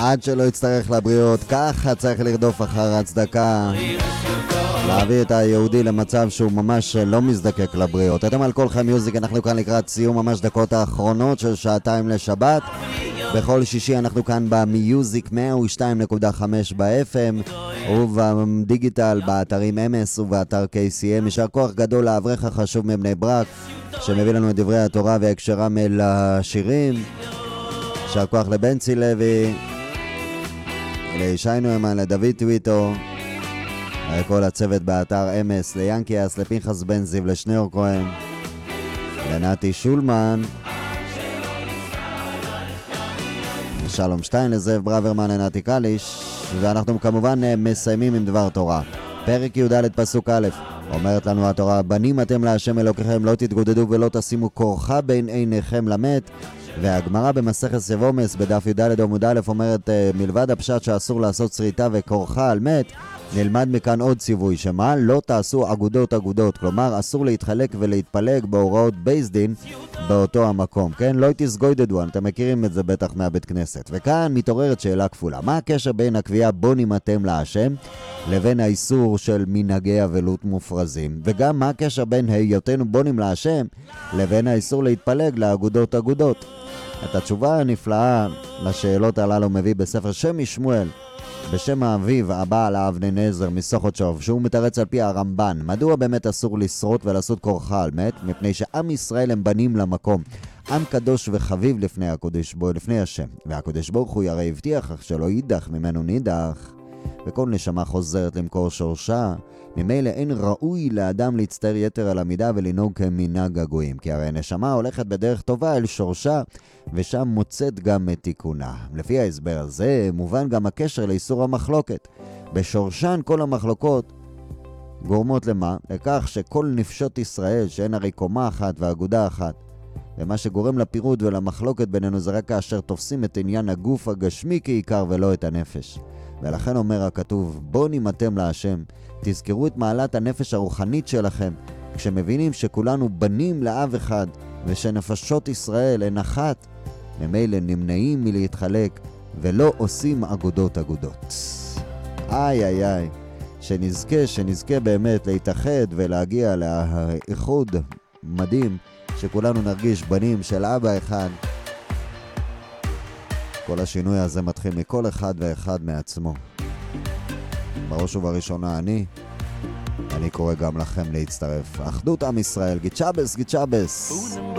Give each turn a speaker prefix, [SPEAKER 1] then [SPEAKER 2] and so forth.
[SPEAKER 1] עד שלא יצטרך לבריאות. ככה צריך לרדוף אחר הצדקה, להביא את היהודי למצב שהוא ממש לא מזדקק לבריאות. אתם על כל חי מיוזיק, אנחנו כאן לקראת סיום ממש דקות האחרונות של שעתיים לשבת. בכל שישי אנחנו כאן במיוזיק 102.5 ב-FM ובדיגיטל באתרים MS ובאתר KCM. ישר כוח גדול לאברך החשוב מבני ברק שמביא לנו את דברי התורה והקשרם אל השירים. ישר כוח לבנצי לוי, לישי נוימן, לדוד טוויטו, לכל הצוות באתר MS, ליאנקיאס, לפנחס בן זיו, לשניאור כהן, לנתי שולמן, שלום שטיין, לזאב ברוורמן, לנתי קליש. ואנחנו כמובן מסיימים עם דבר תורה. פרק י"ד פסוק א', אומרת לנו התורה: בנים אתם להשם אלוקיכם, לא תתגודדו ולא תשימו כורחה בין עיניכם למת. והגמרא במסכת סבומס בדף י"ד עמוד א' אומרת, מלבד הפשט שאסור לעשות שריטה וכורחה על מת, נלמד מכאן עוד ציווי, שמה? לא תעשו אגודות. כלומר, אסור להתחלק ולהתפלג בהוראות בייס דין באותו המקום, כן? לא תסגודדו, אתם מכירים את זה בטח מהבית כנסת. וכאן מתעוררת שאלה כפולה: מה הקשר בין הקביעה בונים אתם להשם לבין האיסור של מנהגי אבלות מופרזים? וגם מה הקשר בין היותנו בונים להשם לבין האיסור להתפלג לאגודות? את התשובה הנפלאה לשאלות הללו מביא בספר שם משמואל בשם האביב הבעל אבני נזר מסוכות שוב, שהוא מתרץ על פי הרמב"ן. מדוע באמת אסור לשרוט ולעשות כורחה על מת? מפני שעם ישראל הם בנים למקום, עם קדוש וחביב לפני השם, והקדוש ברוך הוא הרי הבטיח אך שלא יידח ממנו נידח, וכל נשמה חוזרת למקור שורשה. ממילא אין ראוי לאדם להצטער יתר על המידה ולנהוג כמנהג הגויים, כי הרי נשמה הולכת בדרך טובה אל שורשה, ושם מוצאת גם את תיקונה. לפי ההסבר הזה מובן גם הקשר לאיסור המחלוקת. בשורשן כל המחלוקות גורמות למה? לכך שכל נפשות ישראל, שאין הרי קומה אחת ואגודה אחת, ומה שגורם לפירוד ולמחלוקת בינינו זה רק כאשר תופסים את עניין הגוף הגשמי כעיקר ולא את הנפש. ולכן אומר הכתוב: בונים אתם להשם, תזכרו את מעלת הנפש הרוחנית שלכם כשמבינים שכולנו בנים לאב אחד ושנפשות ישראל הן אחת. ממילא נמנעים מלהתחלק ולא עושים אגודות. איי, שנזכה באמת להתאחד ולהגיע לאיחוד מדהים, שכולנו נרגיש בנים של אבא אחד. כל השינוי הזה מתחיל מכל אחד ואחד מעצמו. בראש ובראשונה אני קורא גם לכם להצטרף. אחדות עם ישראל, גיט שבס.